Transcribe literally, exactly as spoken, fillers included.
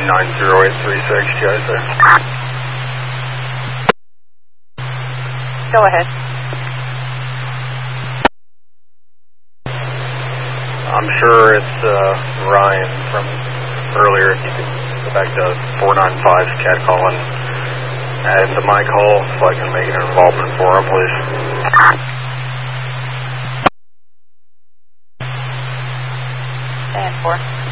nine zero eight three six, G I S there. Go ahead. I'm sure it's uh, Ryan from earlier. If you could go back to four nine five's cat call and add him to my call so I can make an involvement for him, please. And four.